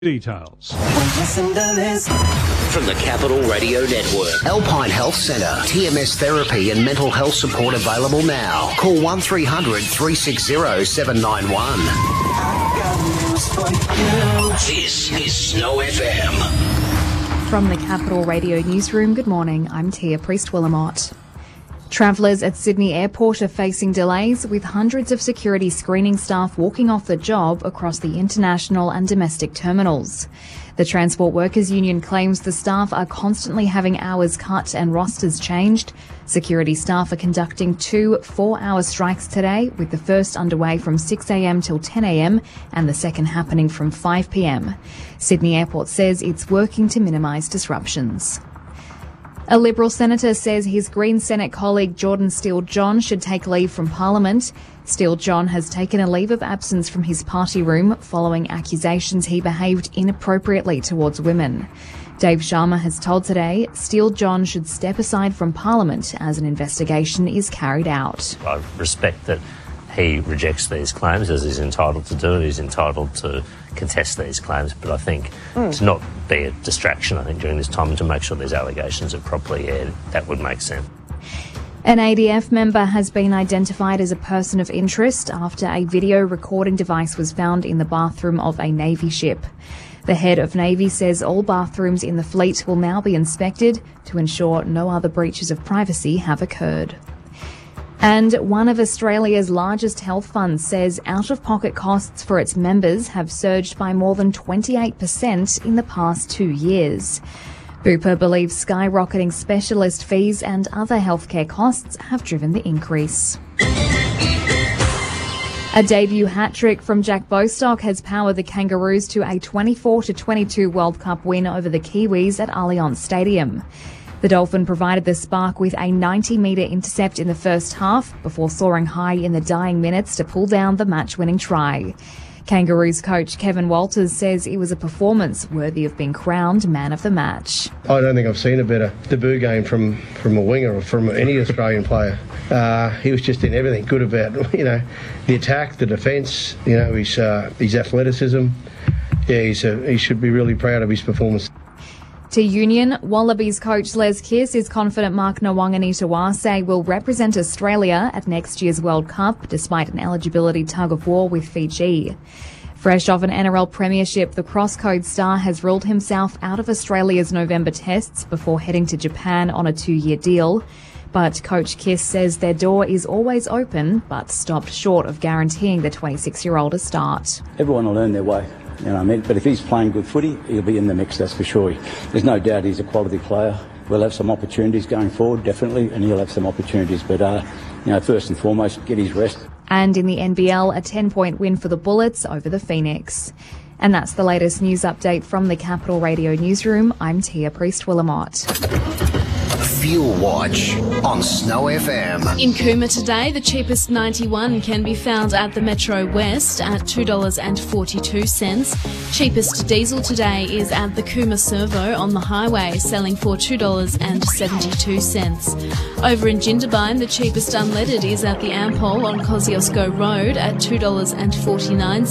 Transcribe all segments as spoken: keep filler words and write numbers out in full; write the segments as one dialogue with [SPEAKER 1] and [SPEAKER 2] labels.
[SPEAKER 1] Details.
[SPEAKER 2] From the Capital Radio Network. Alpine Health Centre. T M S therapy and mental health support available now. Call one three hundred three six zero seven nine one. This is Snow F M.
[SPEAKER 3] From the Capital Radio Newsroom, good morning. I'm Tia Priest-Willamott. Travellers at Sydney Airport are facing delays, with hundreds of security screening staff walking off the job across the international and domestic terminals. The Transport Workers Union claims the staff are constantly having hours cut and rosters changed. Security staff are conducting two four-hour strikes today, with the first underway from six a m till ten a m and the second happening from five p m. Sydney Airport says it's working to minimise disruptions. A Liberal senator says his Green Senate colleague Jordan Steele-John should take leave from Parliament. Steele-John has taken a leave of absence from his party room following accusations he behaved inappropriately towards women. Dave Sharma has told Today Steele-John should step aside from Parliament as an investigation is carried out.
[SPEAKER 4] I respect that he rejects these claims, as he's entitled to do. He's entitled to contest these claims, but I think mm. to not be a distraction, I think, during this time, and to make sure these allegations are properly aired, that would make sense.
[SPEAKER 3] An A D F member has been identified as a person of interest after a video recording device was found in the bathroom of a Navy ship. The head of Navy says all bathrooms in the fleet will now be inspected to ensure no other breaches of privacy have occurred. And one of Australia's largest health funds says out-of-pocket costs for its members have surged by more than twenty-eight percent in the past two years. Bupa believes skyrocketing specialist fees and other healthcare costs have driven the increase. A debut hat-trick from Jack Bostock has powered the Kangaroos to a twenty-four to twenty-two World Cup win over the Kiwis at Allianz Stadium. The Dolphin provided the spark with a ninety metre intercept in the first half before soaring high in the dying minutes to pull down the match-winning try. Kangaroos coach Kevin Walters says it was a performance worthy of being crowned man of the match.
[SPEAKER 5] I don't think I've seen a better debut game from, from a winger or from any Australian player. Uh, he was just in everything good about, you know, the attack, the defence, you know, his, uh, his athleticism. Yeah, he's a, he should be really proud of his performance.
[SPEAKER 3] To Union, Wallabies coach Les Kiss is confident Mark Nawaqanitawase will represent Australia at next year's World Cup, despite an eligibility tug-of-war with Fiji. Fresh off an N R L premiership, the Crosscode star has ruled himself out of Australia's November tests before heading to Japan on a two-year deal. But Coach Kiss says their door is always open, but stopped short of guaranteeing the twenty-six-year-old a start.
[SPEAKER 6] Everyone will earn their way. You know what I mean? But if he's playing good footy, he'll be in the mix, that's for sure. There's no doubt he's a quality player. We'll have some opportunities going forward, definitely, and he'll have some opportunities. But, uh, you know, first and foremost, get his rest.
[SPEAKER 3] And in the N B L, a ten-point win for the Bullets over the Phoenix. And that's the latest news update from the Capital Radio Newsroom. I'm Tia Priest-Willamott.
[SPEAKER 2] Fuel Watch on Snow F M.
[SPEAKER 7] In Cooma today, the cheapest ninety-one can be found at the Metro West at two dollars forty-two. Cheapest diesel today is at the Cooma Servo on the highway, selling for two dollars seventy-two. Over in Jindabyne, the cheapest unleaded is at the Ampol on Kosciuszko Road at two dollars forty-nine.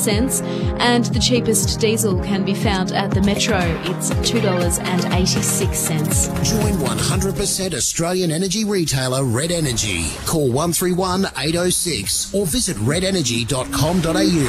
[SPEAKER 7] And the cheapest diesel can be found at the Metro. It's two dollars eighty-six.
[SPEAKER 2] Join one hundred percent Australian energy retailer Red Energy. Call one three one eight oh six or visit red energy dot com dot a u.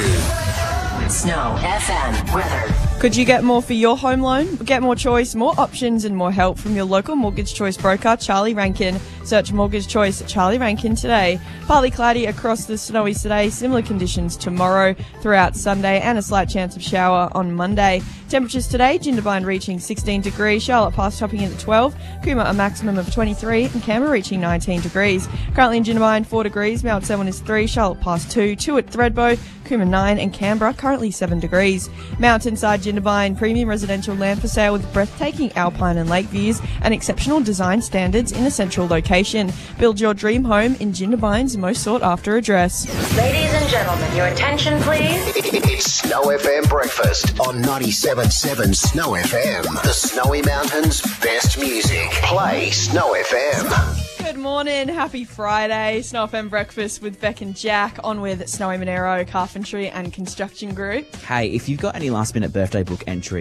[SPEAKER 8] Snow F M weather.
[SPEAKER 9] Could you get more for your home loan? Get more choice, more options and more help from your local Mortgage Choice broker, Charlie Rankin. Search Mortgage Choice Charlie Rankin today. Partly cloudy across the snowy today, similar conditions tomorrow throughout Sunday and a slight chance of shower on Monday. Temperatures today, Jindabyne reaching sixteen degrees, Charlotte Pass topping in at twelve, Cooma a maximum of twenty-three and Canberra reaching nineteen degrees. Currently in Jindabyne four degrees, Mount Selwyn is three, Charlotte Pass two, two at Thredbo, Cooma nine and Canberra currently seven degrees. Mountainside Jindabyne premium residential land for sale with breathtaking alpine and lake views and exceptional design standards in a central location. Build your dream home in Jindabyne's most sought after address.
[SPEAKER 8] Ladies and gentlemen, your attention please.
[SPEAKER 2] It's Snow F M Breakfast on ninety-seven point seven Snow F M. The Snowy Mountains' best music. Play Snow F M.
[SPEAKER 9] Good morning, happy Friday. Snow F M breakfast with Beck and Jack, on with Snowy Monero, Carpentry and Construction Group.
[SPEAKER 1] Hey, if you've got any last minute birthday book entries